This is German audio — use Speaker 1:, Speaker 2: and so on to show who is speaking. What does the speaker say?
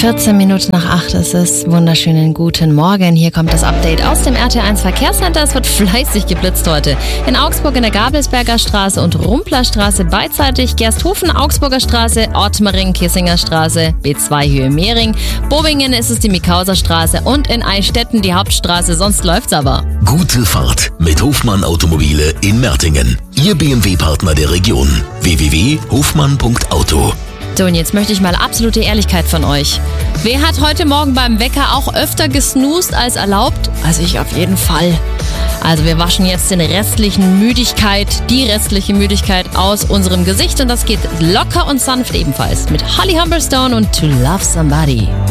Speaker 1: 14 Minuten nach 8 ist es. Wunderschönen guten Morgen. Hier kommt das Update aus dem RT1 Verkehrscenter. Es wird fleißig geblitzt heute. In Augsburg in der Gabelsberger Straße und Rumpler Straße beidseitig, Gersthofen, Augsburger Straße, Ottmering, Kissinger Straße, B2 Höhe Mehring. Bobingen ist es die Mikauser Straße und in Eichstätten die Hauptstraße. Sonst läuft's aber.
Speaker 2: Gute Fahrt mit Hofmann Automobile in Mertingen. Ihr BMW-Partner der Region. www.hofmann.auto.
Speaker 1: So, und jetzt möchte ich mal absolute Ehrlichkeit von euch. Wer hat heute Morgen beim Wecker auch öfter gesnoost als erlaubt? Also ich auf jeden Fall. Also wir waschen jetzt die restliche Müdigkeit aus unserem Gesicht und das geht locker und sanft ebenfalls mit Holly Humberstone und To Love Somebody.